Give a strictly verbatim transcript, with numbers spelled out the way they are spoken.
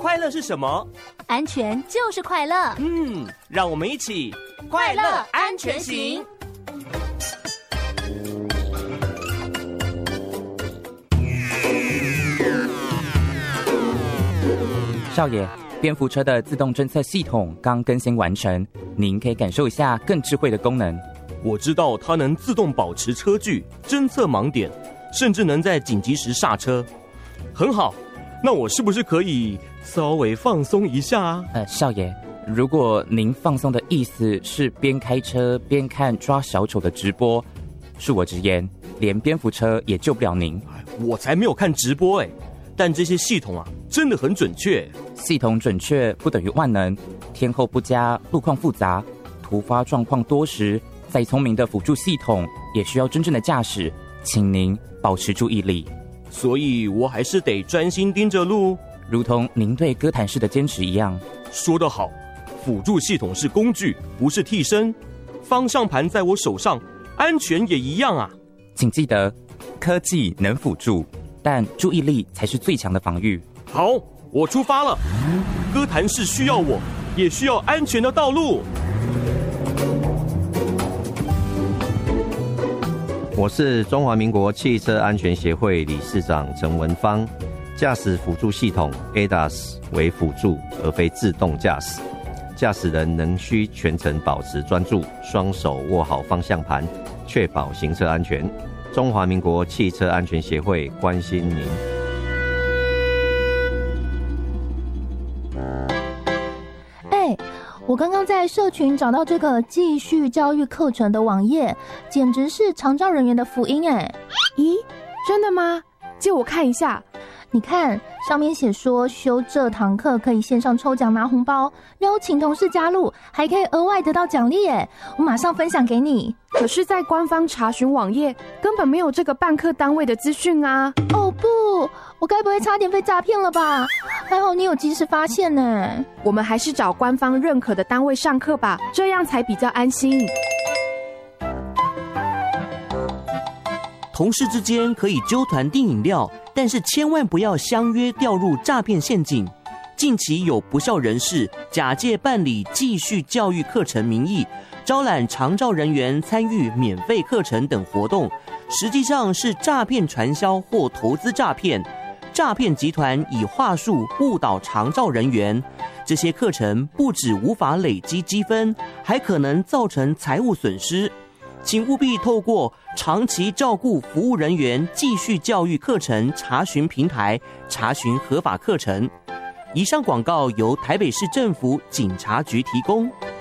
快乐是什么？ 安全就是快乐。 嗯，让我们一起快乐安全行。 少爷，蝙蝠车的自动侦测系统刚更新完成，您可以感受一下更智慧的功能。 我知道它能自动保持车距，侦测盲点，甚至能在紧急时刹车。很好，那我是不是可以稍微放松一下啊？ 呃，少爷，如果您放松的意思是边开车边看抓小丑的直播，恕我直言，连蝙蝠车也救不了您。 我才没有看直播哎，但这些系统啊，真的很准确。 系统准确不等于万能，天候不佳，路况复杂，突发状况多时，再聪明的辅助系统也需要真正的驾驶，请您保持注意力。 所以我还是得专心盯着路， 如同您对哥谭市的坚持一样。 说得好，辅助系统是工具，不是替身。方向盘在我手上，安全也一样啊。 请记得，科技能辅助，但注意力才是最强的防御。 好，我出发了。哥谭市需要我，也需要安全的道路。 我是中华民国汽车安全协会理事长陈文芳。驾驶辅助系统 A D A S 为辅助，而非自动驾驶。驾驶人仍需全程保持专注，双手握好方向盘，确保行车安全。中华民国汽车安全协会关心您。 哎，我刚刚在社群找到这个继续教育课程的网页，简直是长照人员的福音哎！ 咦，真的吗？借我看一下。 你看，上面写说修这堂课可以线上抽奖拿红包，邀请同事加入，还可以额外得到奖励耶！我马上分享给你。 可是，在官方查询网页根本没有这个办课单位的资讯啊！ 哦不，我该不会差点被诈骗了吧？还好你有及时发现呢。 我们还是找官方认可的单位上课吧，这样才比较安心。 同事之间可以揪团订饮料，但是千万不要相约掉入诈骗陷阱。近期有不肖人士假借办理继续教育课程名义，招揽长照人员参与免费课程等活动，实际上是诈骗传销或投资诈骗。诈骗集团以话术误导长照人员，这些课程不只无法累积积分，还可能造成财务损失。请务必透过长期照顾服务人员继续教育课程查询平台查询合法课程。以上广告由台北市政府警察局提供。